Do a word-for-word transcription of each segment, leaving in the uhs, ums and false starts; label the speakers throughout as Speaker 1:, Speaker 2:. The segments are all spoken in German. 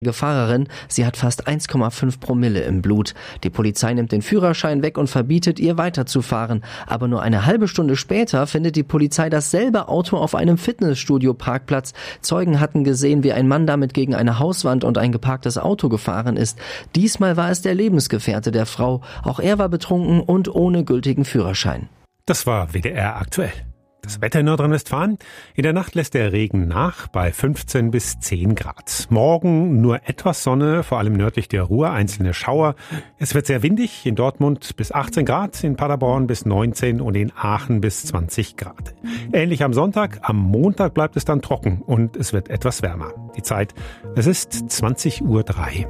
Speaker 1: Fahrerin, sie hat fast eins Komma fünf Promille im Blut. Die Polizei nimmt den Führerschein weg und verbietet ihr weiterzufahren. Aber nur eine halbe Stunde später findet die Polizei dasselbe Auto auf einem Fitnessstudio-Parkplatz. Zeugen hatten gesehen, wie ein Mann damit gegen eine Hauswand und ein geparktes Auto gefahren ist. Diesmal war es der Lebensgefährte der Frau. Auch er war betrunken und ohne gültigen Führerschein.
Speaker 2: Das war W D R aktuell. Das Wetter in Nordrhein-Westfalen. In der Nacht lässt der Regen nach bei fünfzehn bis zehn Grad. Morgen nur etwas Sonne, vor allem nördlich der Ruhr, einzelne Schauer. Es wird sehr windig, in Dortmund bis achtzehn Grad, in Paderborn bis neunzehn und in Aachen bis zwanzig Grad. Ähnlich am Sonntag, am Montag bleibt es dann trocken und es wird etwas wärmer. Die Zeit, es ist zwanzig Uhr drei.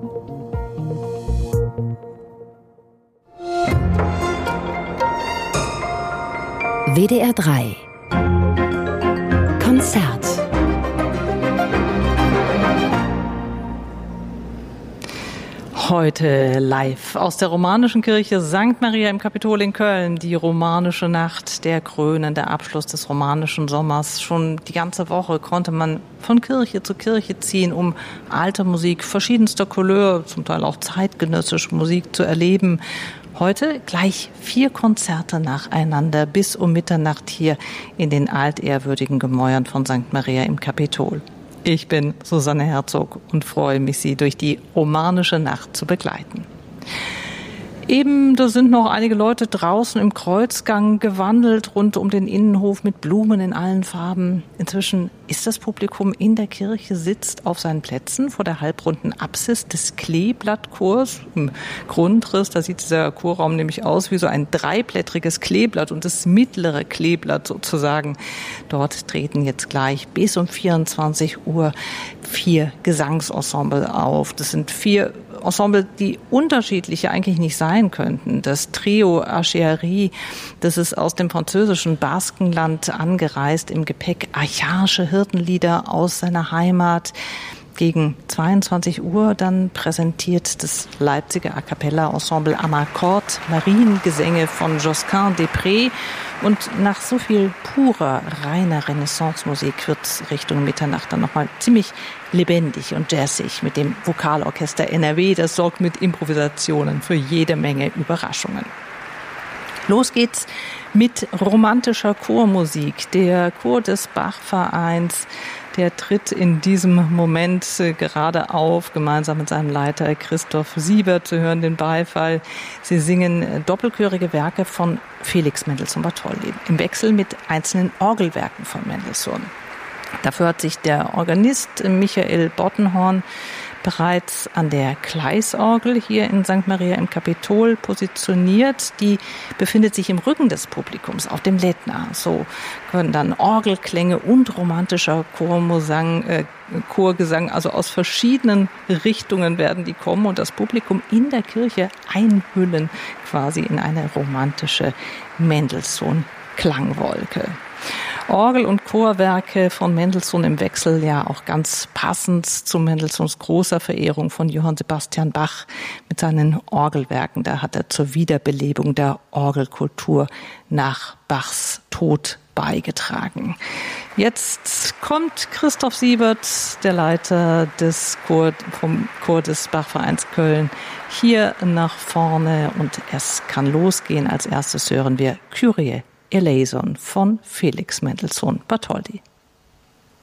Speaker 3: W D R drei Konzert.
Speaker 4: Heute live aus der romanischen Kirche Sankt Maria im Kapitol in Köln. Die romanische Nacht, der krönende Abschluss des romanischen Sommers. Schon die ganze Woche konnte man von Kirche zu Kirche ziehen, um alte Musik verschiedenster Couleur, zum Teil auch zeitgenössische Musik zu erleben. Heute gleich vier Konzerte nacheinander bis um Mitternacht hier in den altehrwürdigen Gemäuern von Sankt Maria im Kapitol. Ich bin Susanne Herzog und freue mich, Sie durch die romanische Nacht zu begleiten. Eben, da sind noch einige Leute draußen im Kreuzgang gewandelt, rund um den Innenhof mit Blumen in allen Farben. Inzwischen ist das Publikum in der Kirche, sitzt auf seinen Plätzen vor der halbrunden Apsis des Kleeblattchors. Im Grundriss, da sieht dieser Chorraum nämlich aus wie so ein dreiblättriges Kleeblatt und das mittlere Kleeblatt sozusagen. Dort treten jetzt gleich bis um vierundzwanzig Uhr vier Gesangsensemble auf. Das sind vier Ensemble, die unterschiedliche eigentlich nicht sein könnten. Das Trio Archerie, das ist aus dem französischen Baskenland angereist, im Gepäck archaische Hirtenlieder aus seiner Heimat. Gegen zweiundzwanzig Uhr dann präsentiert das Leipziger A Cappella Ensemble Amarcord Mariengesänge von Josquin des Prés. Und nach so viel purer, reiner Renaissance-Musik wird Richtung Mitternacht dann nochmal ziemlich lebendig und jazzig mit dem Vokalorchester N R W. Das sorgt mit Improvisationen für jede Menge Überraschungen. Los geht's mit romantischer Chormusik. Der Chor des Bachvereins, der tritt in diesem Moment gerade auf, gemeinsam mit seinem Leiter Christoph Siebert. Sie hören den Beifall. Sie singen doppelchörige Werke von Felix Mendelssohn-Bartholdy im Wechsel mit einzelnen Orgelwerken von Mendelssohn. Dafür hat sich der Organist Michael Bottenhorn bereits an der Kleisorgel hier in Sankt Maria im Kapitol positioniert. Die befindet sich im Rücken des Publikums auf dem Lettner. So können dann Orgelklänge und romantischer Chorgesang, äh, Chorgesang, also aus verschiedenen Richtungen werden die kommen und das Publikum in der Kirche einhüllen quasi in eine romantische Mendelssohn-Klangwolke. Orgel- und Chorwerke von Mendelssohn im Wechsel, ja auch ganz passend zu Mendelssohns großer Verehrung von Johann Sebastian Bach mit seinen Orgelwerken. Da hat er zur Wiederbelebung der Orgelkultur nach Bachs Tod beigetragen. Jetzt kommt Christoph Siebert, der Leiter des Chor, vom Chor des Bachvereins Köln, hier nach vorne und es kann losgehen. Als erstes hören wir Kyrie eleison von Felix Mendelssohn Bartholdy.